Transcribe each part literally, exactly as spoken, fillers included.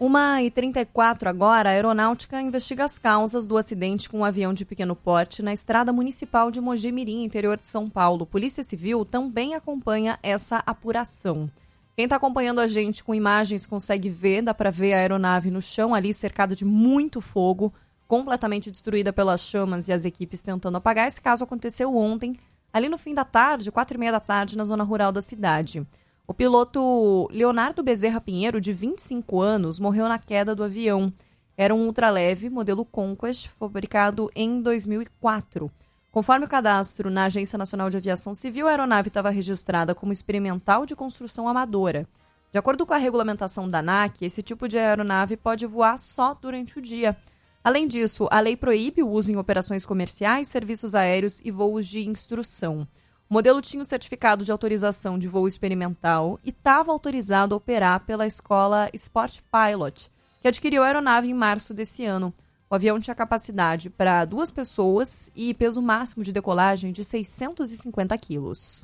uma e trinta e quatro agora, a Aeronáutica investiga as causas do acidente com um avião de pequeno porte na estrada municipal de Mogi-mirim, interior de São Paulo. Polícia Civil também acompanha essa apuração. Quem está acompanhando a gente com imagens consegue ver, dá para ver a aeronave no chão ali, cercada de muito fogo, completamente destruída pelas chamas e as equipes tentando apagar. Esse caso aconteceu ontem, ali no fim da tarde, quatro e meia da tarde, na zona rural da cidade. O piloto Leonardo Bezerra Pinheiro, de vinte e cinco anos, morreu na queda do avião. Era um ultraleve, modelo Conquest, fabricado em dois mil e quatro. Conforme o cadastro na Agência Nacional de Aviação Civil, a aeronave estava registrada como experimental de construção amadora. De acordo com a regulamentação da ANAC, esse tipo de aeronave pode voar só durante o dia. Além disso, a lei proíbe o uso em operações comerciais, serviços aéreos e voos de instrução. O modelo tinha o certificado de autorização de voo experimental e estava autorizado a operar pela escola Sport Pilot, que adquiriu a aeronave em março desse ano. O avião tinha capacidade para duas pessoas e peso máximo de decolagem de seiscentos e cinquenta quilos.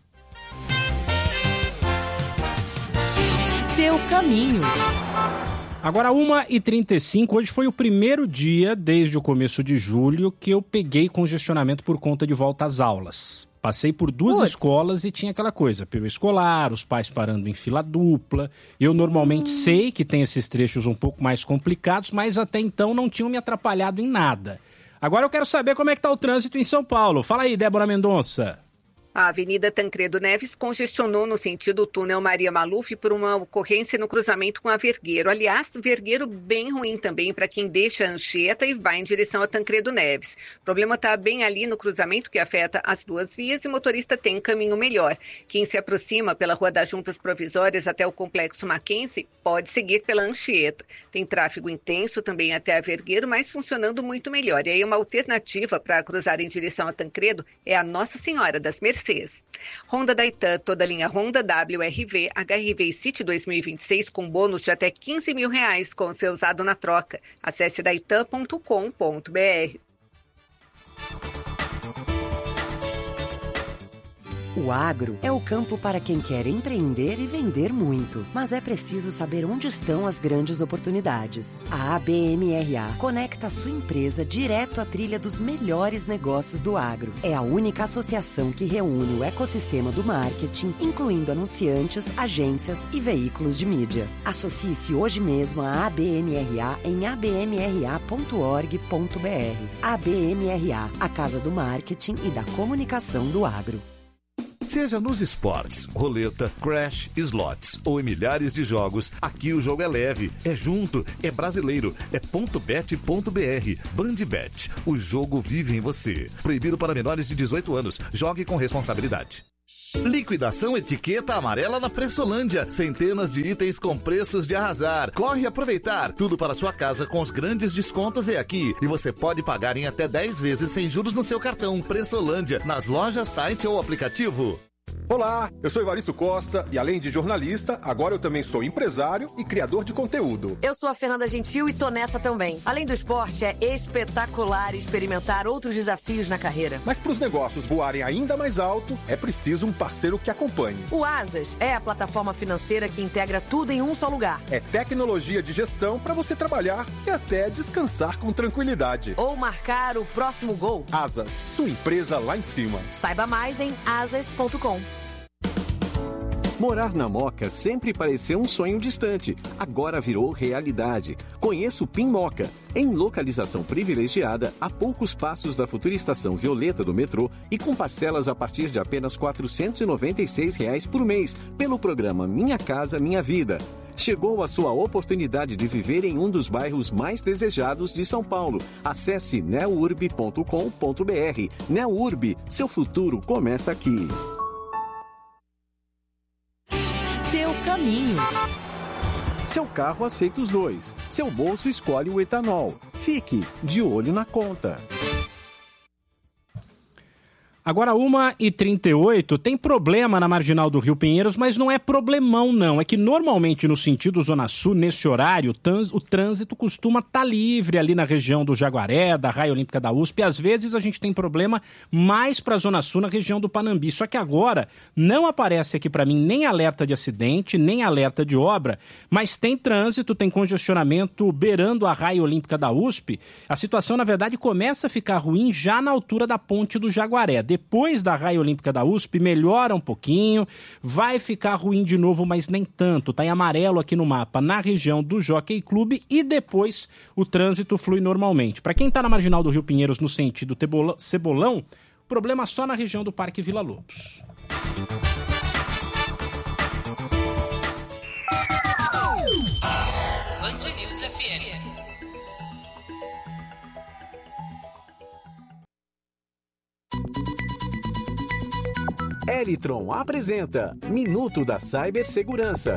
Seu caminho. Agora, uma e trinta e cinco, hoje foi o primeiro dia, desde o começo de julho, que eu peguei congestionamento por conta de volta às aulas. Passei por duas Puts. escolas e tinha aquela coisa, pelo escolar, os pais parando em fila dupla. Eu normalmente hum. sei que tem esses trechos um pouco mais complicados, mas até então não tinham me atrapalhado em nada. Agora eu quero saber como é que está o trânsito em São Paulo. Fala aí, Débora Mendonça. A Avenida Tancredo Neves congestionou no sentido túnel Maria Maluf por uma ocorrência no cruzamento com a Vergueiro. Aliás, Vergueiro bem ruim também para quem deixa a Anchieta e vai em direção a Tancredo Neves. O problema está bem ali no cruzamento que afeta as duas vias e o motorista tem um caminho melhor. Quem se aproxima pela Rua das Juntas Provisórias até o Complexo Mackenzie pode seguir pela Anchieta. Tem tráfego intenso também até a Vergueiro, mas funcionando muito melhor. E aí uma alternativa para cruzar em direção a Tancredo é a Nossa Senhora das Mercês. Honda Daitan, toda linha Honda W R V, H R V City dois mil e vinte e seis com bônus de até quinze mil reais com seu usado na troca. Acesse daitan ponto com ponto b r. O agro é o campo para quem quer empreender e vender muito. Mas é preciso saber onde estão as grandes oportunidades. A A B M R A conecta a sua empresa direto à trilha dos melhores negócios do agro. É a única associação que reúne o ecossistema do marketing, incluindo anunciantes, agências e veículos de mídia. Associe-se hoje mesmo à A B M R A em a b m r a ponto org ponto b r. A B M R A, a casa do marketing e da comunicação do agro. Seja nos esportes, roleta, crash, slots ou em milhares de jogos, aqui o jogo é leve, é junto, é brasileiro, é ponto bet ponto b r. Bandbet, o jogo vive em você. Proibido para menores de dezoito anos. Jogue com responsabilidade. Liquidação etiqueta amarela na Pressolândia. Centenas de itens com preços de arrasar. Corre aproveitar. Tudo para sua casa com os grandes descontos é aqui. E você pode pagar em até dez vezes sem juros no seu cartão. Pressolândia, nas lojas, site ou aplicativo. Olá, eu sou Evaristo Costa e além de jornalista, agora eu também sou empresário e criador de conteúdo. Eu sou a Fernanda Gentil e tô nessa também. Além do esporte, é espetacular experimentar outros desafios na carreira. Mas para os negócios voarem ainda mais alto, é preciso um parceiro que acompanhe. O Asas é a plataforma financeira que integra tudo em um só lugar. É tecnologia de gestão para você trabalhar e até descansar com tranquilidade. Ou marcar o próximo gol. Asas, sua empresa lá em cima. Saiba mais em asas ponto com. Morar na Moca sempre pareceu um sonho distante, agora virou realidade. Conheça o Pin Moca, em localização privilegiada, a poucos passos da futura estação Violeta do metrô e com parcelas a partir de apenas quatrocentos e noventa e seis reais por mês, pelo programa Minha Casa Minha Vida. Chegou a sua oportunidade de viver em um dos bairros mais desejados de São Paulo. Acesse neurb ponto com ponto b r. Neurb, seu futuro começa aqui. Seu caminho. Seu carro aceita os dois. Seu bolso escolhe o etanol. Fique de olho na conta. Agora, uma e trinta e oito, tem problema na Marginal do Rio Pinheiros, mas não é problemão, não. É que normalmente no sentido Zona Sul, nesse horário, o trânsito costuma estar livre ali na região do Jaguaré, da Raia Olímpica da U S P. Às vezes a gente tem problema mais para a Zona Sul, na região do Panambi. Só que agora não aparece aqui para mim nem alerta de acidente, nem alerta de obra, mas tem trânsito, tem congestionamento beirando a Raia Olímpica da U S P. A situação, na verdade, começa a ficar ruim já na altura da Ponte do Jaguaré. Depois da Raia Olímpica da U S P, melhora um pouquinho, vai ficar ruim de novo, mas nem tanto. Está em amarelo aqui no mapa, na região do Jockey Clube, e depois o trânsito flui normalmente. Para quem está na Marginal do Rio Pinheiros, no sentido Cebolão, problema só na região do Parque Vila Lobos. Band News F M. Elitron apresenta Minuto da Cibersegurança.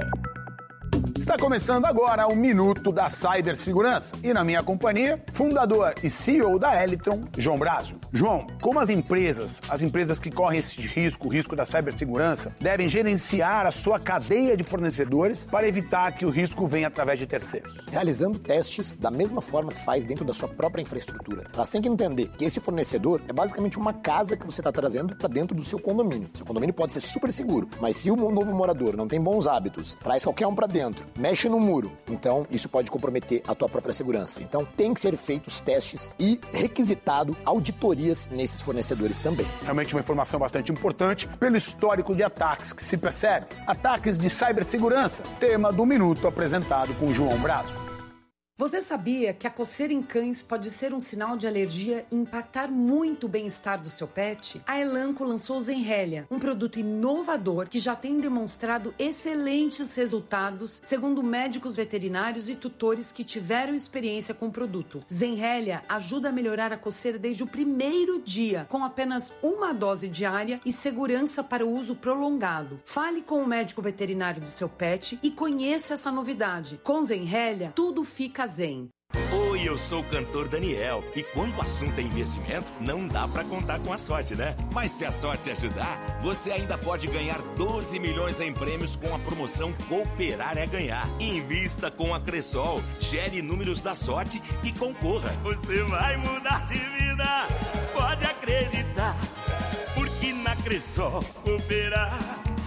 Está começando agora o Minuto da Cibersegurança. E na minha companhia, fundador e C E O da Elitron, João Brazo. João, como as empresas, as empresas que correm esse risco, o risco da cibersegurança, devem gerenciar a sua cadeia de fornecedores para evitar que o risco venha através de terceiros? Realizando testes da mesma forma que faz dentro da sua própria infraestrutura. Elas têm que entender que esse fornecedor é basicamente uma casa que você está trazendo para dentro do seu condomínio. Seu condomínio pode ser super seguro, mas se o novo morador não tem bons hábitos, traz qualquer um para dentro, mexe no muro, então isso pode comprometer a tua própria segurança. Então tem que ser feitos testes e requisitado auditorias nesses fornecedores também. Realmente uma informação bastante importante pelo histórico de ataques que se percebe. Ataques de cibersegurança, tema do Minuto apresentado com João Brazo. Você sabia que a coceira em cães pode ser um sinal de alergia e impactar muito o bem-estar do seu pet? A Elanco lançou o Zenrelia, um produto inovador que já tem demonstrado excelentes resultados, segundo médicos veterinários e tutores que tiveram experiência com o produto. Zenrelia ajuda a melhorar a coceira desde o primeiro dia, com apenas uma dose diária e segurança para o uso prolongado. Fale com o médico veterinário do seu pet e conheça essa novidade. Com Zenrelia, tudo fica zen. Oi, eu sou o cantor Daniel e quando o assunto é investimento, não dá pra contar com a sorte, né? Mas se a sorte ajudar, você ainda pode ganhar doze milhões em prêmios com a promoção Cooperar é Ganhar. Invista com a Cressol, gere números da sorte e concorra. Você vai mudar de vida, pode acreditar, porque na Cressol Cooperar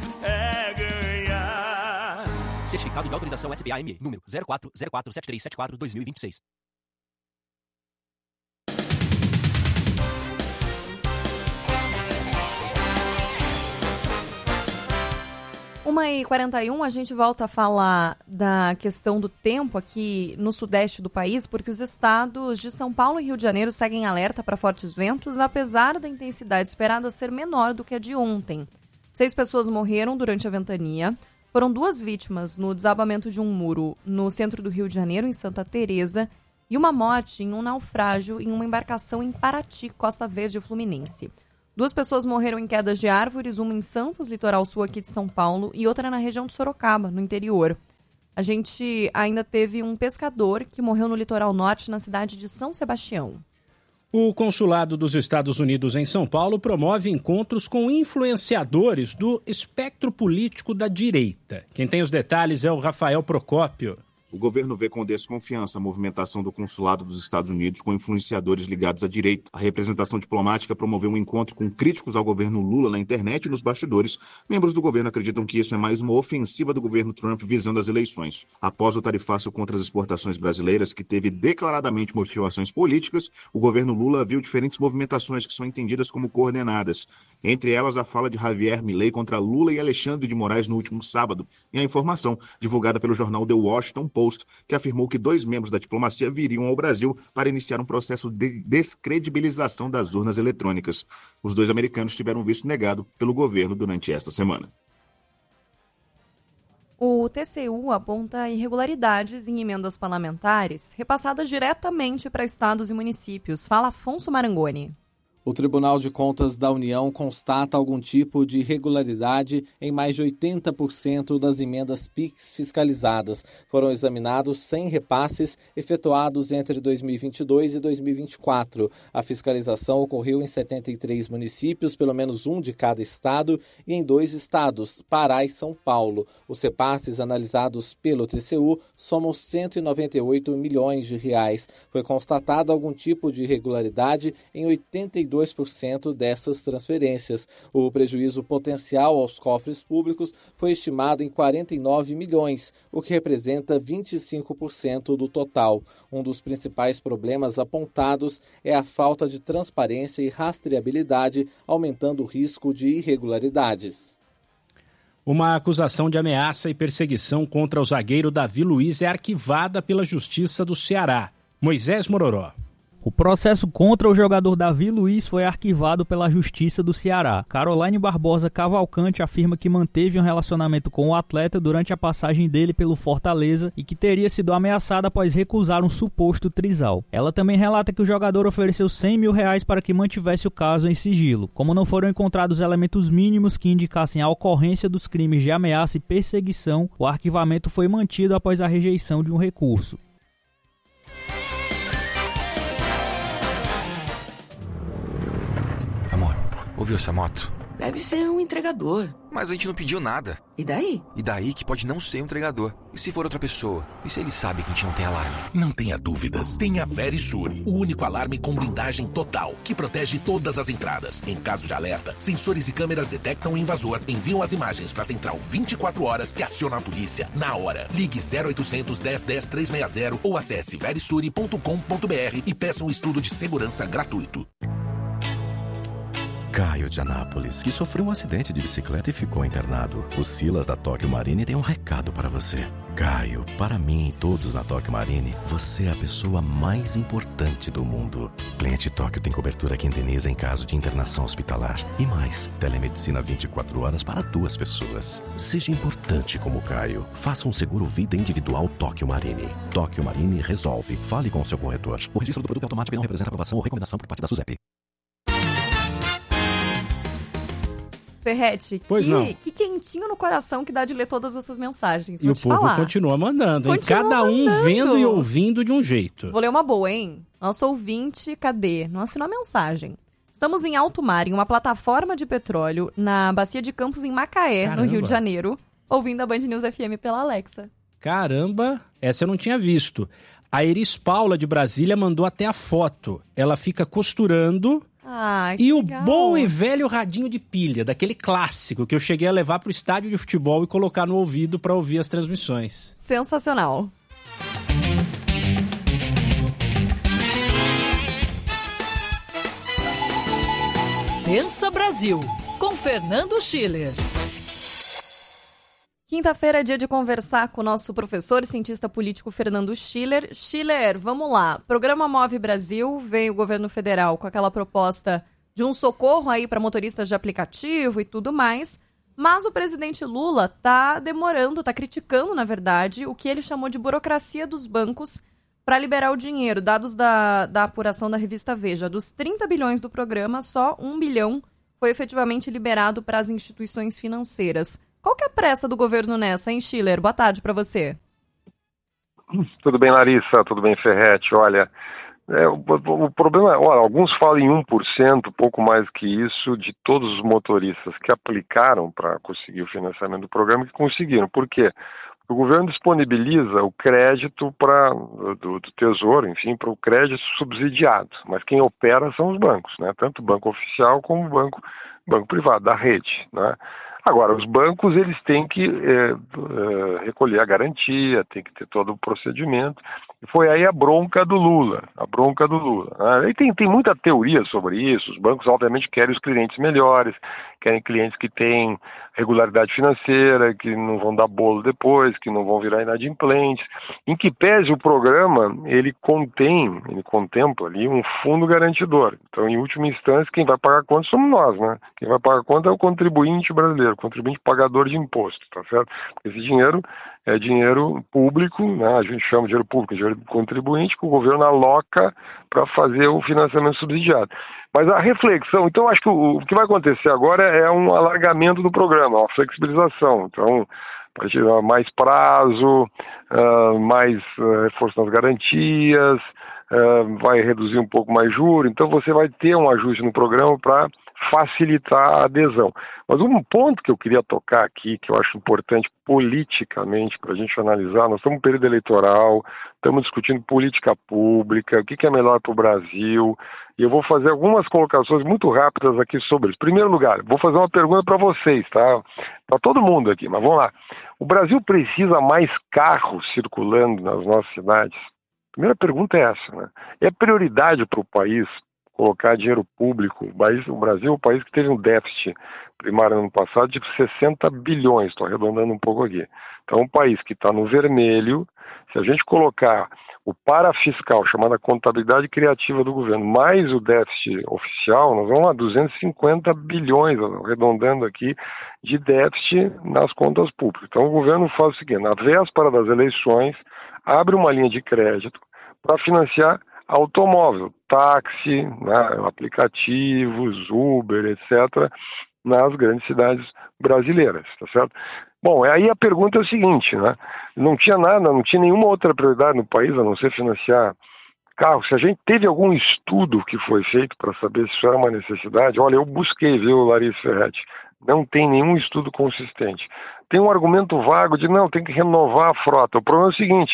é ganhar. Certificado de autorização S B A M E, número zero quatro zero quatro sete três sete quatro dois mil e vinte e seis. uma e quarenta e um, a gente volta a falar da questão do tempo aqui no sudeste do país, porque os estados de São Paulo e Rio de Janeiro seguem alerta para fortes ventos, apesar da intensidade esperada ser menor do que a de ontem. Seis pessoas morreram durante a ventania. Foram duas vítimas no desabamento de um muro no centro do Rio de Janeiro, em Santa Teresa, e uma morte em um naufrágio em uma embarcação em Paraty, Costa Verde Fluminense. Duas pessoas morreram em quedas de árvores, uma em Santos, litoral sul aqui de São Paulo, e outra na região de Sorocaba, no interior. A gente ainda teve um pescador que morreu no litoral norte, na cidade de São Sebastião. O Consulado dos Estados Unidos em São Paulo promove encontros com influenciadores do espectro político da direita. Quem tem os detalhes é o Rafael Procópio. O governo vê com desconfiança a movimentação do Consulado dos Estados Unidos com influenciadores ligados à direita. A representação diplomática promoveu um encontro com críticos ao governo Lula na internet e nos bastidores. Membros do governo acreditam que isso é mais uma ofensiva do governo Trump visando as eleições. Após o tarifaço contra as exportações brasileiras, que teve declaradamente motivações políticas, o governo Lula viu diferentes movimentações que são entendidas como coordenadas. Entre elas, a fala de Javier Milei contra Lula e Alexandre de Moraes no último sábado, e a informação divulgada pelo jornal The Washington Post, que afirmou que dois membros da diplomacia viriam ao Brasil para iniciar um processo de descredibilização das urnas eletrônicas. Os dois americanos tiveram visto negado pelo governo durante esta semana. O T C U aponta irregularidades em emendas parlamentares repassadas diretamente para estados e municípios. Fala Afonso Marangoni. O Tribunal de Contas da União constata algum tipo de irregularidade em mais de oitenta por cento das emendas Pix fiscalizadas. Foram examinados cem repasses efetuados entre dois mil e vinte e dois e dois mil e vinte e quatro. A fiscalização ocorreu em setenta e três municípios, pelo menos um de cada estado, e em dois estados, Pará e São Paulo. Os repasses analisados pelo T C U somam cento e noventa e oito milhões de reais. Foi constatado algum tipo de irregularidade em oitenta e dois por cento dessas transferências. O prejuízo potencial aos cofres públicos foi estimado em quarenta e nove milhões, o que representa vinte e cinco por cento do total. Um dos principais problemas apontados é a falta de transparência e rastreabilidade, aumentando o risco de irregularidades. Uma acusação de ameaça e perseguição contra o zagueiro Davi Luiz é arquivada pela Justiça do Ceará. Moisés Mororó. O processo contra o jogador Davi Luiz foi arquivado pela Justiça do Ceará. Caroline Barbosa Cavalcante afirma que manteve um relacionamento com o atleta durante a passagem dele pelo Fortaleza e que teria sido ameaçada após recusar um suposto trisal. Ela também relata que o jogador ofereceu cem mil reais para que mantivesse o caso em sigilo. Como não foram encontrados elementos mínimos que indicassem a ocorrência dos crimes de ameaça e perseguição, o arquivamento foi mantido após a rejeição de um recurso. Ouviu essa moto? Deve ser um entregador. Mas a gente não pediu nada. E daí? E daí que pode não ser um entregador. E se for outra pessoa? E se ele sabe que a gente não tem alarme? Não tenha dúvidas. Tenha Verisure, o único alarme com blindagem total, que protege todas as entradas. Em caso de alerta, sensores e câmeras detectam o invasor, enviam as imagens para a central vinte e quatro horas, que aciona a polícia na hora. Ligue zero oitocentos, dez, dez, trezentos e sessenta ou acesse verisure ponto com ponto br e peça um estudo de segurança gratuito. Caio de Anápolis, que sofreu um acidente de bicicleta e ficou internado. O Silas da Tóquio Marine tem um recado para você. Caio, para mim e todos na Tóquio Marine, você é a pessoa mais importante do mundo. Cliente Tóquio tem cobertura que indeniza em caso de internação hospitalar. E mais, telemedicina vinte e quatro horas para duas pessoas. Seja importante como Caio. Faça um seguro vida individual Tóquio Marine. Tóquio Marine resolve. Fale com o seu corretor. O registro do produto é automático e não representa aprovação ou recomendação por parte da SUSEP. Ferretti, pois que, não. que quentinho no coração que dá de ler todas essas mensagens. E Vou o te povo falar. continua mandando, hein? Continua Cada um mandando. vendo e ouvindo de um jeito. Vou ler uma boa, hein? Nosso ouvinte, cadê? Não assinou a mensagem. Estamos em alto mar, em uma plataforma de petróleo, na Bacia de Campos, em Macaé, Caramba. no Rio de Janeiro, ouvindo a Band News F M pela Alexa. Caramba, essa eu não tinha visto. A Eris Paula de Brasília mandou até a foto. Ela fica costurando... Ah, que e legal. O bom e velho radinho de pilha, daquele clássico que eu cheguei a levar pro estádio de futebol e colocar no ouvido para ouvir as transmissões. Sensacional. Pensa Brasil, com Fernando Schiller. Quinta-feira é dia de conversar com o nosso professor e cientista político Fernando Schiller. Schiller, vamos lá. Programa Move Brasil, veio o governo federal com aquela proposta de um socorro aí para motoristas de aplicativo e tudo mais. Mas o presidente Lula tá demorando, tá criticando, na verdade, o que ele chamou de burocracia dos bancos para liberar o dinheiro. Dados da, da apuração da revista Veja, dos trinta bilhões do programa, só um bilhão foi efetivamente liberado para as instituições financeiras. Qual que é a pressa do governo nessa, hein, Schiller? Boa tarde para você. Tudo bem, Larissa? Tudo bem, Ferretti? Olha, é, o, o problema, olha, alguns falam em um por cento, pouco mais que isso, de todos os motoristas que aplicaram para conseguir o financiamento do programa que conseguiram. Por quê? O governo disponibiliza o crédito pra, do, do Tesouro, enfim, para o crédito subsidiado, mas quem opera são os bancos, né? Tanto o banco oficial como o banco, banco privado, da rede, né? Agora, os bancos, eles têm que é, é, recolher a garantia, tem que ter todo o procedimento. E foi aí a bronca do Lula, a bronca do Lula. Né? E tem, tem muita teoria sobre isso. Os bancos, obviamente, querem os clientes melhores, querem clientes que têm regularidade financeira, que não vão dar bolo depois, que não vão virar inadimplentes. Em que pese o programa, ele contém, ele contempla ali um fundo garantidor. Então, em última instância, quem vai pagar a conta somos nós, né? Quem vai pagar a conta é o contribuinte brasileiro, o contribuinte pagador de imposto, tá certo? Esse dinheiro é dinheiro público, né? A gente chama de dinheiro público, dinheiro contribuinte, que o governo aloca para fazer o financiamento subsidiado. Mas a reflexão, então acho que o, o que vai acontecer agora é um alargamento do programa, uma flexibilização. Então, a partir de mais prazo, uh, mais uh, reforço nas garantias, uh, vai reduzir um pouco mais juros, então você vai ter um ajuste no programa para facilitar a adesão. Mas um ponto que eu queria tocar aqui, que eu acho importante politicamente para a gente analisar, nós estamos no período eleitoral, estamos discutindo política pública, o que, que é melhor para o Brasil, e eu vou fazer algumas colocações muito rápidas aqui sobre isso. Em primeiro lugar, vou fazer uma pergunta para vocês, tá? Para todo mundo aqui, mas vamos lá. O Brasil precisa mais carros circulando nas nossas cidades? A primeira pergunta é essa, né? É prioridade para o país colocar dinheiro público? O Brasil é um país que teve um déficit primário no ano passado de sessenta bilhões, estou arredondando um pouco aqui. Então, um país que está no vermelho, se a gente colocar o parafiscal, chamada contabilidade criativa do governo, mais o déficit oficial, nós vamos a duzentos e cinquenta bilhões, arredondando aqui, de déficit nas contas públicas. Então, o governo faz o seguinte, na véspera das eleições, abre uma linha de crédito para financiar automóvel, táxi, né, aplicativos, Uber, etcétera, nas grandes cidades brasileiras, tá certo? Bom, aí a pergunta é o seguinte, né? Não tinha nada, não tinha nenhuma outra prioridade no país a não ser financiar carros. Se a gente teve algum estudo que foi feito para saber se isso era uma necessidade, olha, eu busquei, viu, Larissa Ferretti, não tem nenhum estudo consistente. Tem um argumento vago de, não, tem que renovar a frota. O problema é o seguinte,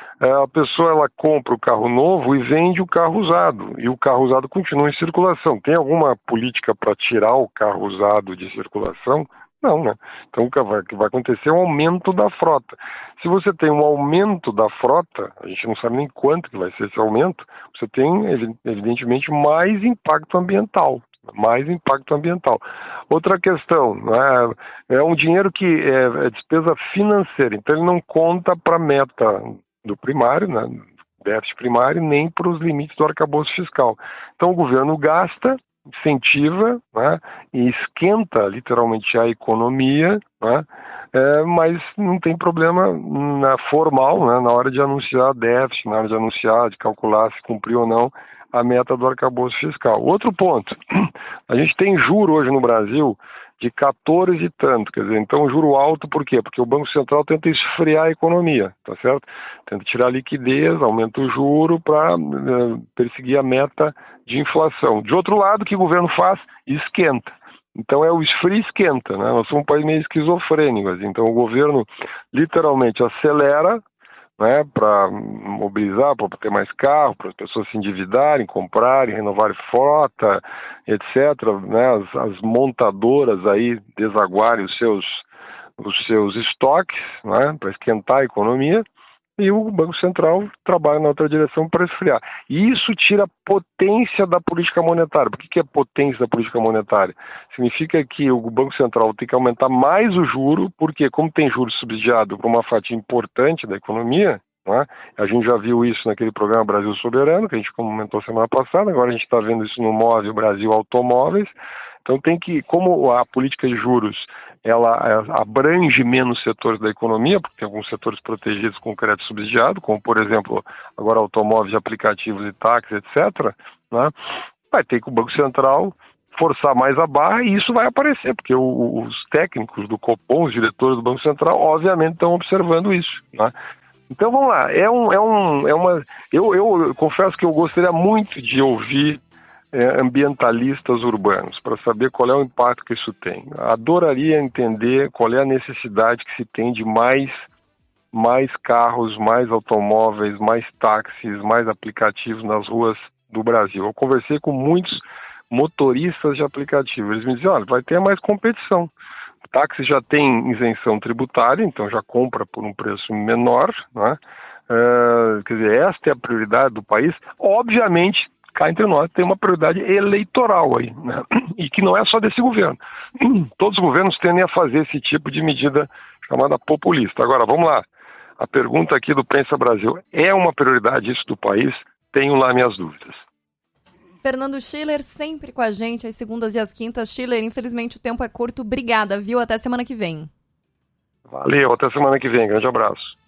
a pessoa ela compra o carro novo e vende o carro usado, e o carro usado continua em circulação. Tem alguma política para tirar o carro usado de circulação? Não, né? Então o que vai, vai acontecer é um aumento da frota. Se você tem um aumento da frota, a gente não sabe nem quanto que vai ser esse aumento, você tem evidentemente mais impacto ambiental. Mais impacto ambiental. Outra questão, né, é um dinheiro que é, é despesa financeira, então ele não conta para a meta do primário, né, déficit primário, nem para os limites do arcabouço fiscal. Então o governo gasta, incentiva, né, e esquenta literalmente a economia, né, é, mas não tem problema na formal, né, na hora de anunciar déficit, na hora de anunciar, de calcular se cumpriu ou não a meta do arcabouço fiscal. Outro ponto, a gente tem juro hoje no Brasil de quatorze e tanto, quer dizer, então juro alto por quê? Porque o Banco Central tenta esfriar a economia, tá certo? Tenta tirar liquidez, aumenta o juro para uh, perseguir a meta de inflação. De outro lado, o que o governo faz? Esquenta. Então é o esfria e esquenta, né? Nós somos um país meio esquizofrênico, assim. Então o governo literalmente acelera, né, para mobilizar, para ter mais carro, para as pessoas se endividarem, comprarem, renovarem frota, etcétera, né, as, as montadoras aí desaguarem os seus, os seus estoques, né, para esquentar a economia, e o Banco Central trabalha na outra direção para esfriar. E isso tira a potência da política monetária. Por que, que é potência da política monetária? Significa que o Banco Central tem que aumentar mais o juro, porque como tem juro subsidiado por uma fatia importante da economia, né, a gente já viu isso naquele programa Brasil Soberano, que a gente comentou semana passada, agora a gente está vendo isso no Móvel Brasil Automóveis. Então tem que, como a política de juros ela abrange menos setores da economia, porque tem alguns setores protegidos com crédito subsidiado, como por exemplo, agora automóveis, aplicativos e táxis, etcétera, né? Vai ter que o Banco Central forçar mais a barra e isso vai aparecer, porque o, os técnicos do Copom, os diretores do Banco Central, obviamente estão observando isso, né? Então vamos lá, é, um, é, um, é uma... Eu, eu, eu confesso que eu gostaria muito de ouvir É, ambientalistas urbanos, para saber qual é o impacto que isso tem. Adoraria entender qual é a necessidade que se tem de mais, mais carros, mais automóveis, mais táxis, mais aplicativos nas ruas do Brasil. Eu conversei com muitos motoristas de aplicativo. Eles me diziam, olha, vai ter mais competição. O táxi já tem isenção tributária, então já compra por um preço menor, né? Uh, quer dizer, esta é a prioridade do país. Obviamente, cá entre nós, tem uma prioridade eleitoral aí, né? E que não é só desse governo. Todos os governos tendem a fazer esse tipo de medida chamada populista. Agora, vamos lá. A pergunta aqui do Pensa Brasil, é uma prioridade isso do país? Tenho lá minhas dúvidas. Fernando Schiller sempre com a gente, às segundas e às quintas. Schiller, infelizmente o tempo é curto. Obrigada, viu? Até semana que vem. Valeu, até semana que vem. Grande abraço.